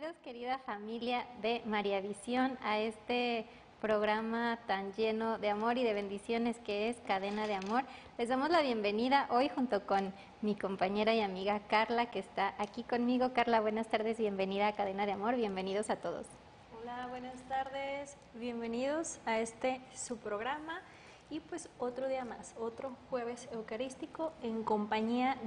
Bienvenidos, querida familia de María Visión, a este programa tan lleno de amor y de bendiciones que es Cadena de Amor. Les damos la bienvenida hoy junto con mi compañera y amiga Carla, que está aquí conmigo. Carla, buenas tardes, bienvenida a Cadena de Amor, bienvenidos a todos. Hola, buenas tardes, bienvenidos a su programa y pues otro día más, otro jueves eucarístico en compañía